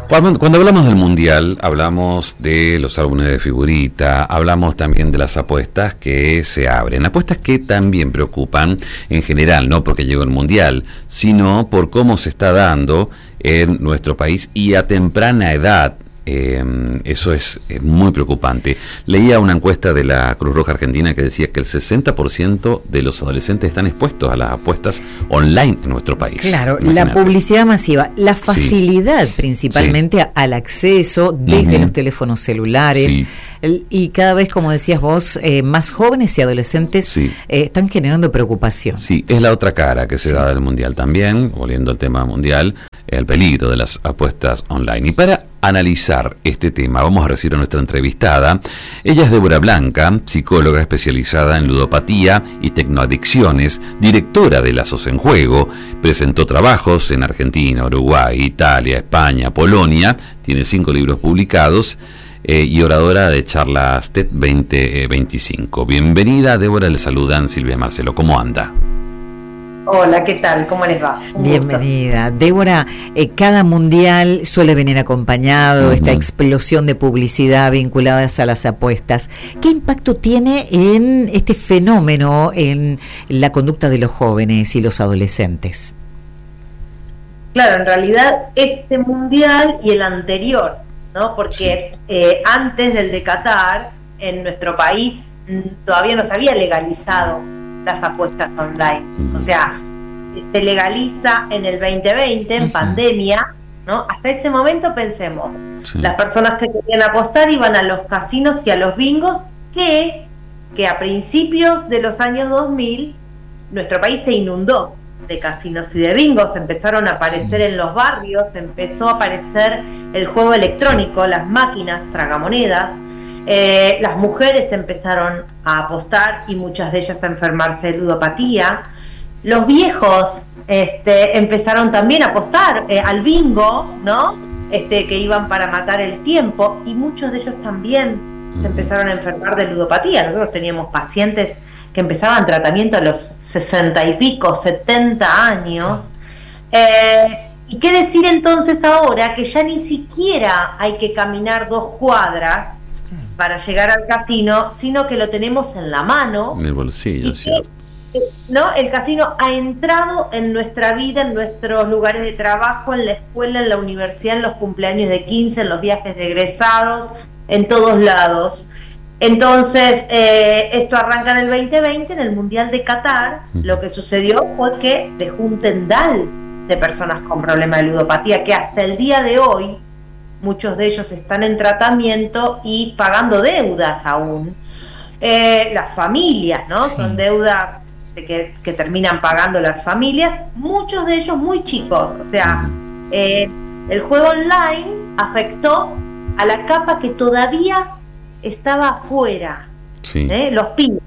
Cuando hablamos del Mundial, hablamos de los álbumes de figurita, hablamos también de las apuestas que se abren. Apuestas que también preocupan en general, no porque llegó el Mundial, sino por cómo se está dando en nuestro país y a temprana edad. Eso es muy preocupante. Leía una encuesta de la Cruz Roja Argentina que decía que el 60% de los adolescentes están expuestos a las apuestas online en nuestro país. Claro, imagínate. La publicidad masiva, la facilidad principalmente al acceso desde los teléfonos celulares y cada vez, como decías vos, más jóvenes y adolescentes están generando preocupación. Sí, es la otra cara que se da del Mundial también, volviendo al tema mundial, el peligro de las apuestas online. Y para analizar este tema vamos a recibir a nuestra entrevistada. Ella es Débora Blanca, psicóloga especializada en ludopatía y tecnoadicciones, directora de Lazos en Juego, presentó trabajos en Argentina, Uruguay, Italia, España, Polonia, tiene 5 libros publicados y oradora de charlas TED 2025. Bienvenida, Débora, le saludan Silvia y Marcelo. ¿Cómo anda? Hola, ¿qué tal? ¿Cómo les va? Bienvenida. Débora, cada mundial suele venir acompañado esta explosión de publicidad vinculadas a las apuestas. ¿Qué impacto tiene en este fenómeno en la conducta de los jóvenes y los adolescentes? Claro, en realidad este mundial y el anterior, ¿no? Porque antes del de Qatar, en nuestro país todavía no se había legalizado las apuestas online. O sea, se legaliza en el 2020, en pandemia, ¿no? Hasta ese momento pensemos, las personas que querían apostar iban a los casinos y a los bingos que a principios de los años 2000 nuestro país se inundó de casinos y de bingos, empezaron a aparecer en los barrios, empezó a aparecer el juego electrónico, las máquinas tragamonedas. Las mujeres empezaron a apostar y muchas de ellas a enfermarse de ludopatía. Los viejos empezaron también a apostar al bingo, ¿no? Que iban para matar el tiempo, y muchos de ellos también se empezaron a enfermar de ludopatía. Nosotros teníamos pacientes que empezaban tratamiento a los 60 y pico, 70 años. ¿Y qué decir entonces ahora que ya ni siquiera hay que caminar 2 cuadras para llegar al casino, sino que lo tenemos en la mano, en el bolsillo, ¿cierto? ¿No? El casino ha entrado en nuestra vida, en nuestros lugares de trabajo, en la escuela, en la universidad, en los cumpleaños de 15, en los viajes de egresados, en todos lados. Entonces, esto arranca en el 2020, en el Mundial de Qatar. Lo que sucedió fue que dejó un tendal de personas con problemas de ludopatía, que hasta el día de hoy muchos de ellos están en tratamiento y pagando deudas aún. Las familias, ¿no? Son deudas que terminan pagando las familias, muchos de ellos muy chicos. O sea, el juego online afectó a la capa que todavía estaba afuera, los pibes.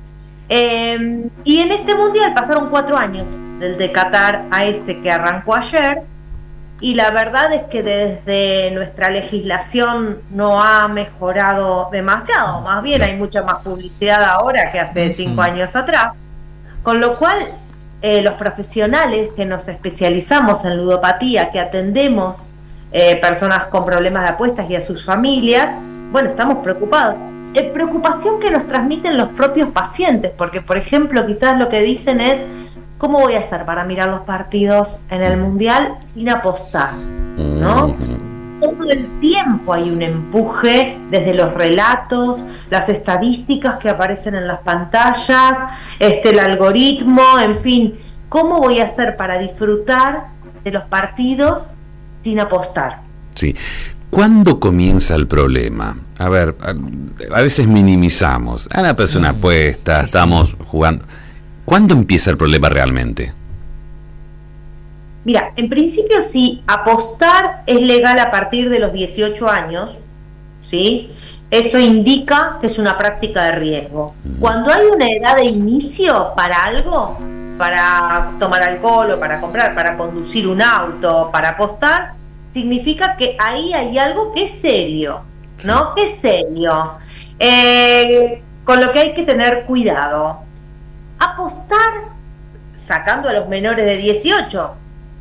Y en este mundial pasaron 4 años, del de Qatar a este que arrancó ayer, y la verdad es que desde nuestra legislación no ha mejorado demasiado, más bien hay mucha más publicidad ahora que hace 5 años atrás, con lo cual los profesionales que nos especializamos en ludopatía, que atendemos personas con problemas de apuestas y a sus familias, bueno, estamos preocupados. Preocupación que nos transmiten los propios pacientes, porque por ejemplo quizás lo que dicen es: ¿cómo voy a hacer para mirar los partidos en el Mundial sin apostar? ¿No? Todo el tiempo hay un empuje desde los relatos, las estadísticas que aparecen en las pantallas, el algoritmo, en fin. ¿Cómo voy a hacer para disfrutar de los partidos sin apostar? Sí. ¿Cuándo comienza el problema? A ver, a veces minimizamos. Pero es una apuesta, estamos jugando. ¿Cuándo empieza el problema realmente? Mira, en principio sí, apostar es legal a partir de los 18 años, ¿sí? Eso indica que es una práctica de riesgo. Cuando hay una edad de inicio para algo, para tomar alcohol o para comprar, para conducir un auto, para apostar, significa que ahí hay algo que es serio, ¿no? Que es serio. Con lo que hay que tener cuidado. Apostar sacando a los menores de 18,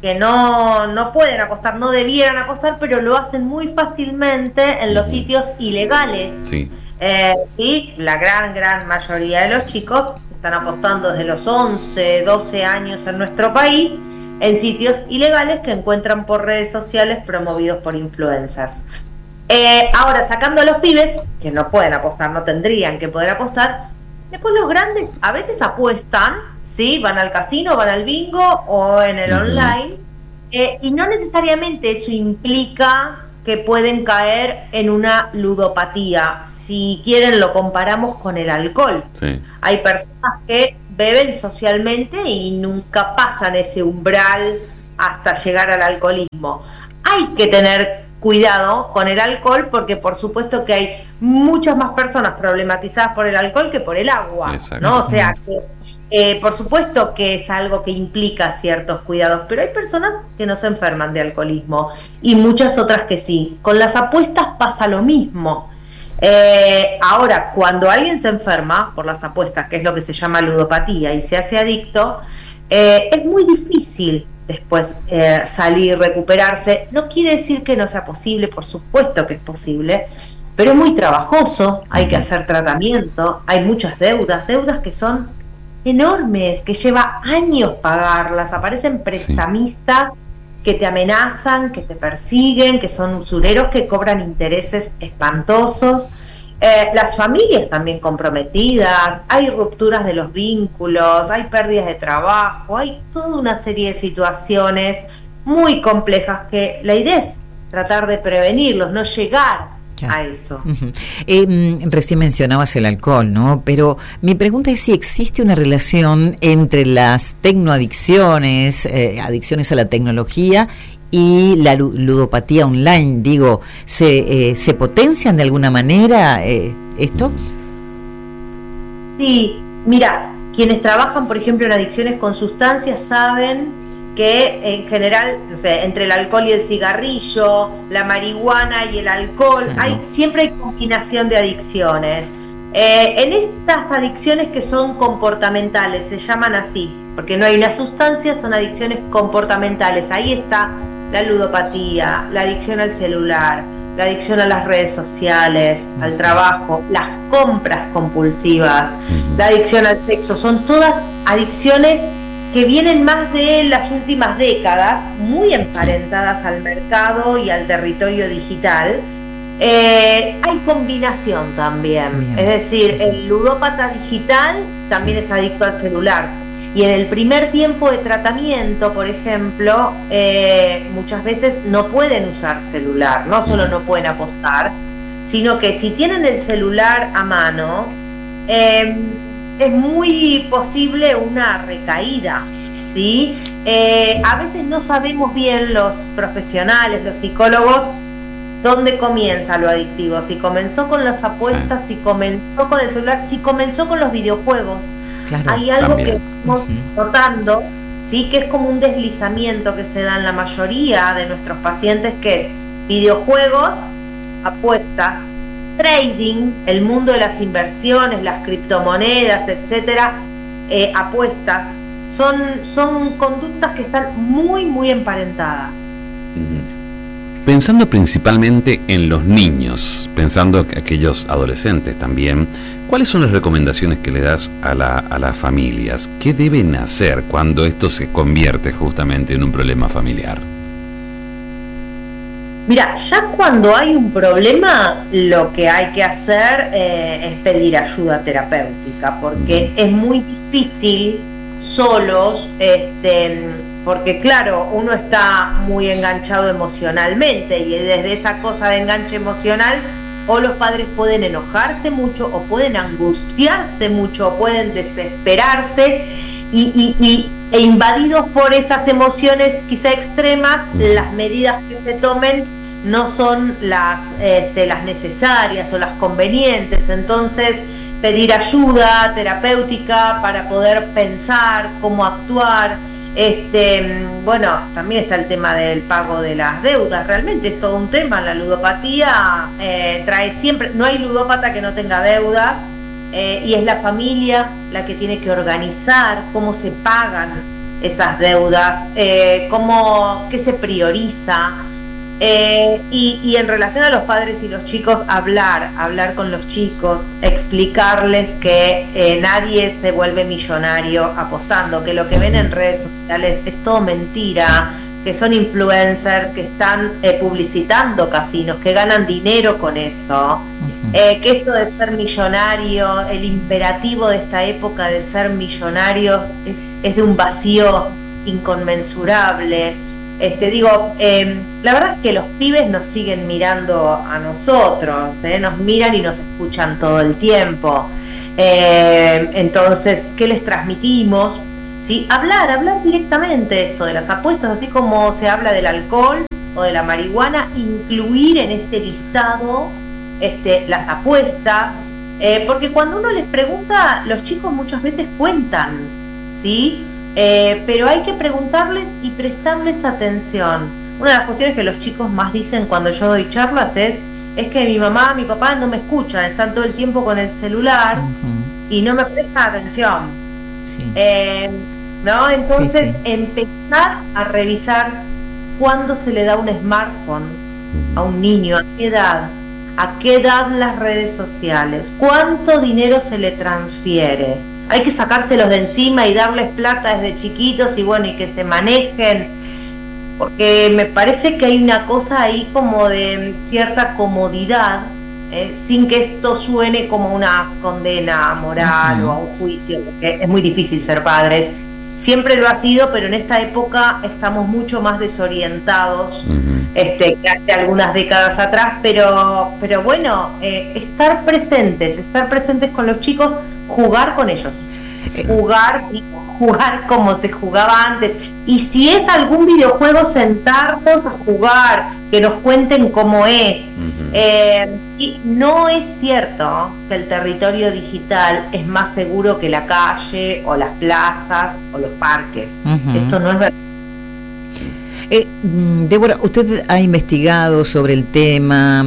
que no pueden apostar, no debieran apostar, pero lo hacen muy fácilmente en los sitios ilegales. Sí. Y la gran mayoría de los chicos están apostando desde los 11, 12 años en nuestro país en sitios ilegales que encuentran por redes sociales promovidos por influencers. Ahora, sacando a los pibes, que no pueden apostar, no tendrían que poder apostar, después los grandes a veces apuestan, ¿sí? Van al casino, van al bingo o en el online, y no necesariamente eso implica que pueden caer en una ludopatía. Si quieren, lo comparamos con el alcohol. Sí. Hay personas que beben socialmente y nunca pasan ese umbral hasta llegar al alcoholismo. Hay que tener cuidado con el alcohol porque por supuesto que hay muchas más personas problematizadas por el alcohol que por el agua, ¿no? O sea que por supuesto que es algo que implica ciertos cuidados, pero hay personas que no se enferman de alcoholismo y muchas otras que sí. Con las apuestas pasa lo mismo. Ahora, cuando alguien se enferma por las apuestas, que es lo que se llama ludopatía, y se hace adicto, es muy difícil después salir, recuperarse. No quiere decir que no sea posible, por supuesto que es posible, pero es muy trabajoso, hay que hacer tratamiento, hay muchas deudas que son enormes, que lleva años pagarlas, aparecen prestamistas que te amenazan, que te persiguen, que son usureros que cobran intereses espantosos. Las familias también comprometidas, hay rupturas de los vínculos, hay pérdidas de trabajo, hay toda una serie de situaciones muy complejas que la idea es tratar de prevenirlos, no llegar a eso. Recién mencionabas el alcohol, ¿no? Pero mi pregunta es si existe una relación entre las tecnoadicciones, adicciones a la tecnología y la ludopatía online. Digo, ¿se potencian de alguna manera esto? Sí, mira, quienes trabajan, por ejemplo, en adicciones con sustancias saben que en general, no sé, entre el alcohol y el cigarrillo, la marihuana y el alcohol, siempre hay combinación de adicciones. En estas adicciones que son comportamentales, se llaman así, porque no hay una sustancia, son adicciones comportamentales. Ahí está la ludopatía, la adicción al celular, la adicción a las redes sociales, al trabajo, las compras compulsivas, la adicción al sexo. Son todas adicciones que vienen más de las últimas décadas, muy emparentadas al mercado y al territorio digital. Hay combinación también. Bien. Es decir, el ludópata digital también es adicto al celular. Y en el primer tiempo de tratamiento, por ejemplo, muchas veces no pueden usar celular, no solo no pueden apostar, sino que si tienen el celular a mano, es muy posible una recaída, ¿sí? A veces no sabemos bien los profesionales, los psicólogos, dónde comienza lo adictivo, si comenzó con las apuestas, si comenzó con el celular, si comenzó con los videojuegos. Claro, hay algo también que estamos notando, ¿sí? Que es como un deslizamiento que se da en la mayoría de nuestros pacientes, que es videojuegos, apuestas, trading, el mundo de las inversiones, las criptomonedas, etcétera, apuestas, son conductas que están muy emparentadas. Pensando principalmente en los niños, pensando en aquellos adolescentes también, ¿cuáles son las recomendaciones que le das a las familias? ¿Qué deben hacer cuando esto se convierte justamente en un problema familiar? Mira, ya cuando hay un problema, lo que hay que hacer es pedir ayuda terapéutica, porque es muy difícil solos, porque claro, uno está muy enganchado emocionalmente y desde esa cosa de enganche emocional, o los padres pueden enojarse mucho, o pueden angustiarse mucho, o pueden desesperarse e invadidos por esas emociones quizá extremas, las medidas que se tomen no son las necesarias o las convenientes. Entonces, pedir ayuda terapéutica para poder pensar cómo actuar. Bueno, también está el tema del pago de las deudas. Realmente es todo un tema. La ludopatía trae siempre, no hay ludópata que no tenga deudas, y es la familia la que tiene que organizar cómo se pagan esas deudas, qué se prioriza, y en relación a los padres y los chicos, hablar con los chicos, explicarles que nadie se vuelve millonario apostando, que lo que ven en redes sociales es todo mentira, que son influencers que están publicitando casinos, que ganan dinero con eso, que esto de ser millonario, el imperativo de esta época de ser millonarios es de un vacío inconmensurable. La verdad es que los pibes nos siguen mirando a nosotros, nos miran y nos escuchan todo el tiempo. Entonces, ¿qué les transmitimos? ¿Sí? Hablar directamente de esto, de las apuestas, así como se habla del alcohol o de la marihuana, incluir en este listado las apuestas, porque cuando uno les pregunta, los chicos muchas veces cuentan, ¿sí? Pero hay que preguntarles y prestarles atención. Una de las cuestiones que los chicos más dicen cuando yo doy charlas es que mi mamá, mi papá no me escuchan, están todo el tiempo con el celular y no me prestan atención. Sí. ¿No? Entonces, sí. Empezar a revisar cuándo se le da un smartphone a un niño, a qué edad las redes sociales, cuánto dinero se le transfiere. Hay que sacárselos de encima y darles plata desde chiquitos y que se manejen, porque me parece que hay una cosa ahí como de cierta comodidad, sin que esto suene como una condena moral o a un juicio, porque es muy difícil ser padres. Siempre lo ha sido, pero en esta época estamos mucho más desorientados que hace algunas décadas atrás, pero estar presentes con los chicos, jugar con ellos, jugar como se jugaba antes, y si es algún videojuego, sentarnos a jugar, que nos cuenten cómo es. Y no es cierto que el territorio digital es más seguro que la calle o las plazas o los parques. Esto no es verdad. Débora, usted ha investigado sobre el tema.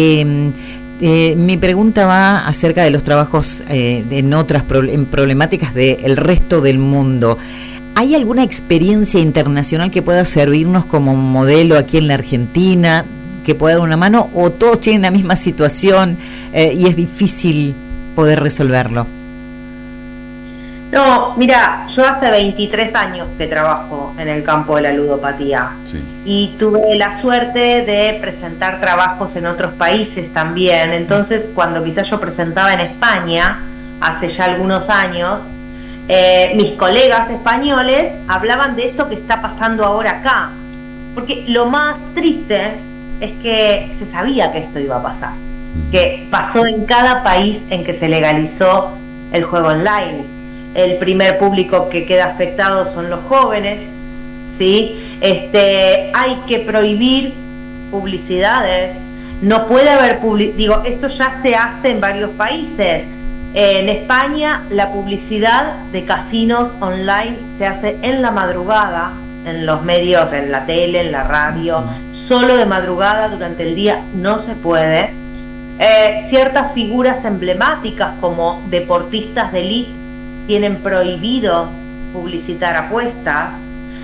Mi pregunta va acerca de los trabajos en problemáticas del resto del mundo. ¿Hay alguna experiencia internacional que pueda servirnos como modelo aquí en la Argentina, que pueda dar una mano, o todos tienen la misma situación y es difícil poder resolverlo? No, mira, yo hace 23 años que trabajo en el campo de la ludopatía, y tuve la suerte de presentar trabajos en otros países también. Entonces, cuando quizás yo presentaba en España, hace ya algunos años, mis colegas españoles hablaban de esto que está pasando ahora acá, porque lo más triste es que se sabía que esto iba a pasar, que pasó en cada país en que se legalizó el juego online. El primer público que queda afectado son los jóvenes, ¿sí? Hay que prohibir publicidades, no puede haber esto ya se hace en varios países. En España la publicidad de casinos online se hace en la madrugada, en los medios, en la tele, en la radio, solo de madrugada, durante el día no se puede. Ciertas figuras emblemáticas como deportistas de élite tienen prohibido publicitar apuestas.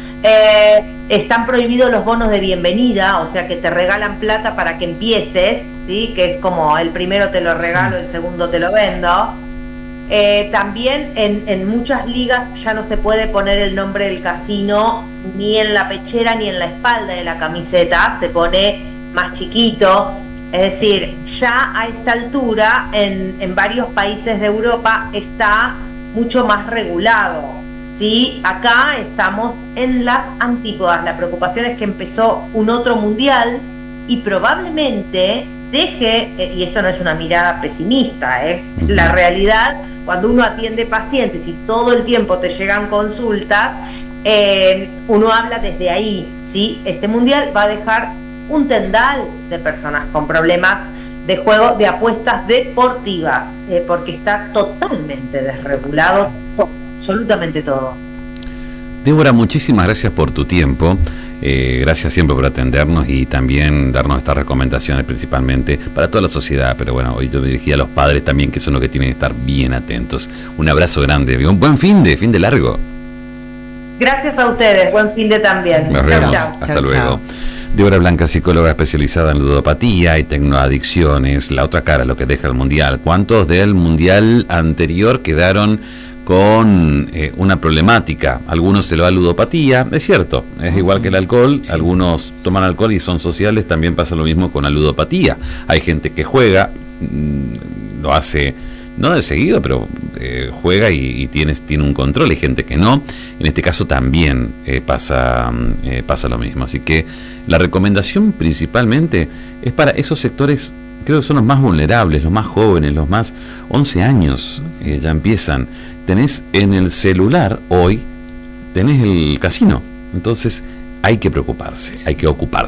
Están prohibidos los bonos de bienvenida, o sea que te regalan plata para que empieces, ¿sí? Que es como el primero te lo regalo, el segundo te lo vendo. También en muchas ligas ya no se puede poner el nombre del casino ni en la pechera ni en la espalda de la camiseta, se pone más chiquito. Es decir, ya a esta altura en varios países de Europa está mucho más regulado, ¿sí? Acá estamos en las antípodas. La preocupación es que empezó un otro mundial y probablemente deje, y esto no es una mirada pesimista, es la realidad. Cuando uno atiende pacientes y todo el tiempo te llegan consultas, uno habla desde ahí, ¿sí? Este mundial va a dejar un tendal de personas con problemas de juego, de apuestas deportivas, porque está totalmente desregulado todo, absolutamente todo. Débora, muchísimas gracias por tu tiempo, gracias siempre por atendernos y también darnos estas recomendaciones principalmente para toda la sociedad, pero bueno, hoy yo me dirigí a los padres también, que son los que tienen que estar bien atentos. Un abrazo grande, un buen fin de largo. Gracias a ustedes, buen fin de también. Nos vemos, hasta luego. Débora Blanca, psicóloga especializada en ludopatía y tecnoadicciones. La otra cara, lo que deja el Mundial. ¿Cuántos del Mundial anterior quedaron con una problemática? Algunos se lo da ludopatía, es cierto, es igual que el alcohol, sí. Algunos toman alcohol y son sociales, también pasa lo mismo con la ludopatía. Hay gente que juega, lo hace no de seguido, pero juega y tiene un control. Hay gente que no. En este caso también pasa lo mismo. Así que la recomendación principalmente es para esos sectores, creo que son los más vulnerables, los más jóvenes, los más 11 años, ya empiezan. Tenés en el celular hoy, tenés el casino. Entonces hay que preocuparse, hay que ocuparse.